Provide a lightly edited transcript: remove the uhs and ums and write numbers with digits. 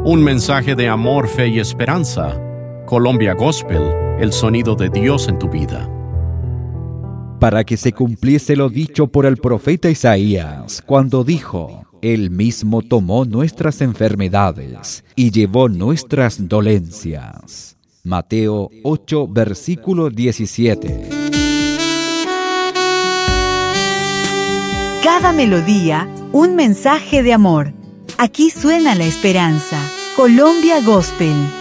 Un mensaje de amor, fe y esperanza. Colombia Gospel, el sonido de Dios en tu vida. Para que se cumpliese lo dicho por el profeta Isaías, cuando dijo: Él mismo tomó nuestras enfermedades y llevó nuestras dolencias. Mateo 8, versículo 17. Cada melodía, un mensaje de amor. Aquí suena la esperanza. Colombia Gospel.